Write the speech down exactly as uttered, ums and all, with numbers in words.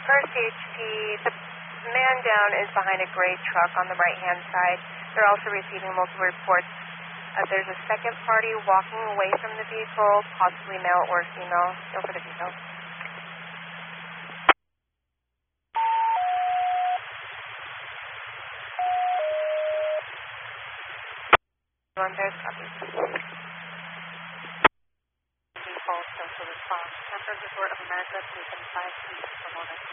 First H P, the man down is behind a gray truck on the right-hand side. They're also receiving multiple reports. Uh, there's a second party walking away from the vehicle, possibly male or female. Go for the details. One there's copy. Default social response. Members of Board of America, three seventy-five, please, for moment.